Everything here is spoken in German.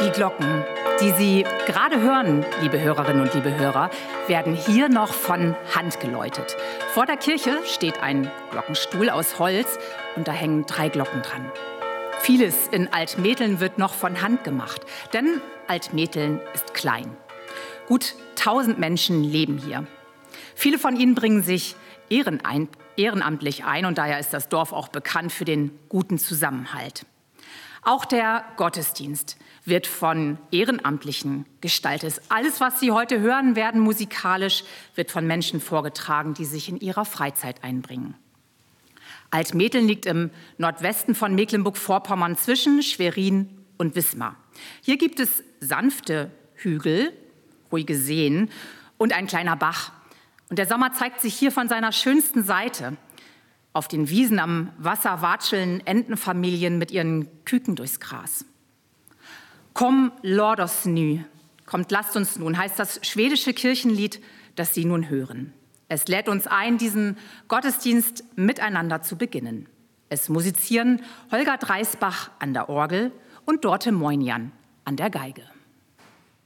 Die Glocken, die Sie gerade hören, liebe Hörerinnen und liebe Hörer, werden hier noch von Hand geläutet. Vor der Kirche steht ein Glockenstuhl aus Holz und da hängen 3 Glocken dran. Vieles in Altmetteln wird noch von Hand gemacht, denn Altmetteln ist klein. Gut 1000 Menschen leben hier. Viele von ihnen bringen sich ehrenamtlich ein und daher ist das Dorf auch bekannt für den guten Zusammenhalt. Auch der Gottesdienst wird von Ehrenamtlichen gestaltet. Alles, was Sie heute hören werden musikalisch, wird von Menschen vorgetragen, die sich in ihrer Freizeit einbringen. Altmetteln liegt im Nordwesten von Mecklenburg-Vorpommern zwischen Schwerin und Wismar. Hier gibt es sanfte Hügel, ruhige Seen und ein kleiner Bach. Und der Sommer zeigt sich hier von seiner schönsten Seite. Auf den Wiesen am Wasser watscheln Entenfamilien mit ihren Küken durchs Gras. Komm, låt oss nu, kommt, lasst uns nun, heißt das schwedische Kirchenlied, das Sie nun hören. Es lädt uns ein, diesen Gottesdienst miteinander zu beginnen. Es musizieren Holger Dreisbach an der Orgel und Dorte Moinian an der Geige.